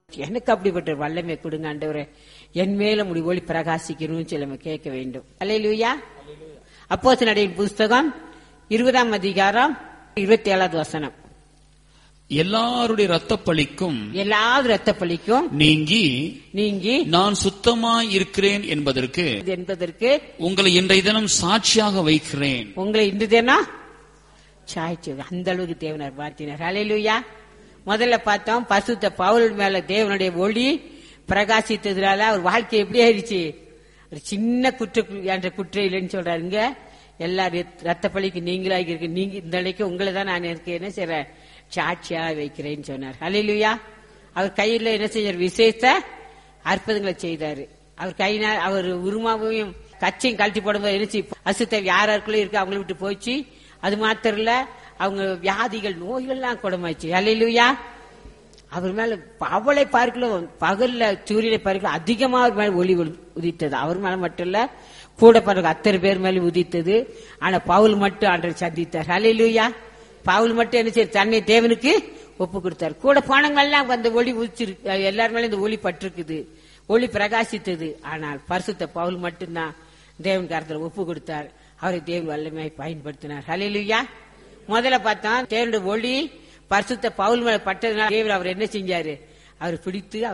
எனக்கு அப்படிப்பட்ட வல்லமை கொடுங்க ஆண்டவரே, என் மேல முடி ஒளி பிரகாசிக்கணும்னு சொல்லி நம்ம கேட்க வேண்டும். அல்லேலூயா. அப்போஸ்தலர்களின் புஸ்தகம் 20ஆம் அதிகாரம் 27வது வசனம். எல்லாருடைய இரத்தப்பழிக்கும் நீங்கி நான் சுத்தமாய் இருக்கிறேன் என்பதற்கு உங்களை இன்றைய தினம் சாட்சியாக வைக்கிறேன். உங்களை இன்று தினம் சாட்சி, அந்த அளவுக்கு தேவனார் பார்த்தினார். அல்லேலூயா. முதல்ல பார்த்தோம், பரிசுத்த பவுல் மேல தேவனுடைய ஒளி பிரகாசித்ததுனால அவர் வாழ்க்கை எப்படி ஆயிடுச்சு. ஒரு சின்ன குற்றம் இல்லைன்னு சொல்றாருங்க. எல்லா ரத்த பழிக்கு நீங்களாக இருக்கு. நீங்க இந்த நிலைக்கு உங்களை தான் நான் என்ன செய்றேன், சாட்சியா வைக்கிறேன்னு சொன்னார். அல்லேலூயா. அவர் கையில என்ன செஞ்சார், விசேஷ அற்புதங்களை செய்தாரு. அவர் கையினால் அவர் உருமாவையும் கச்சையும் கழட்டி போடும்போது என்ன அசுத்த யாருக்குள்ள இருக்கு அவங்களை விட்டு போச்சு. அது மாத்திரம் இல்ல, அவங்க வியாதிகள் நோய்கள்லாம் குணமாச்சு. அல்லேலூயா. அவர் மேல அவளை பார்க்கலாம், பகல்ல சூரியனை பார்க்கலாம் அதிகமா அவர் மேல ஒளி உதித்தது. அவர் மேல மட்டும் இல்ல, கூட பிறகு அத்தனை பேர் மேல உதித்தது. ஆனா பவுல் மட்டும் ஆண்டவர் சந்தித்தார். அல்லேலூயா. பவுல் மட்டும் என்ன செய்ய, தன்னை தேவனுக்கு ஒப்பு கொடுத்தார். கூட போனவங்கெல்லாம் அந்த ஒளி உதிச்சிருக்கு, எல்லார் மேலும் இந்த ஒளி பட்டிருக்குது, ஒளி பிரகாசித்தது. ஆனால் பரிசுத்த பவுல் மட்டும்தான் தேவன் கருத்துல ஒப்பு கொடுத்தார். அவரை தேவன் வல்லமையை பயன்படுத்தினார். அல்லேலூயா. முதல்ல பார்த்தா தேவனுடைய ஒளி பரிசுத்த பவுல் மேல பட்டதுனால தேவன் அவர் என்ன செஞ்சாரு, அவர் பிடித்து